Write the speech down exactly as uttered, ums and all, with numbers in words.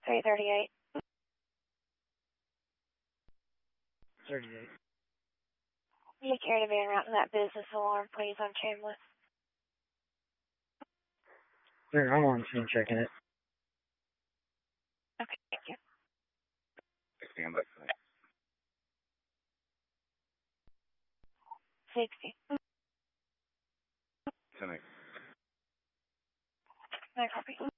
three thirty-eight. thirty-eight. You care to be en route to that business alarm, please, on Chambliss. Sure, I'm on scene checking it. Okay, thank you. Stand by. sixty. ten eight. No copy.